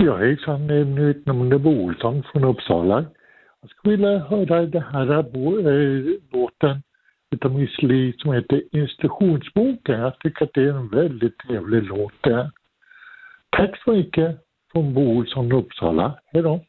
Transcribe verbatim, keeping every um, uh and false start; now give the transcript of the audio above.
Ja, hejsan, Nötnamne Bo Olsson från Uppsala. Jag skulle vilja höra det här bo, äh, låten utav Miss Li som heter Instruktionsboken. Jag tycker att det är en väldigt trevlig låt. Tack så mycket från Bo Olsson Uppsala. Hej då!